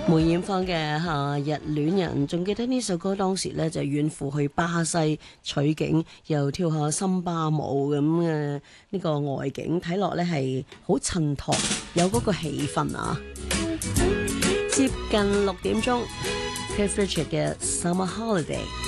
梅艷芳嘅《夏日戀人》，仲記得呢首歌當時咧就遠赴去巴西取景，又跳下森巴舞咁嘅呢個外景，睇落咧係好襯托，有嗰個氣氛啊！接近6點鐘 ，Cliff Richard 嘅《Summer Holiday》。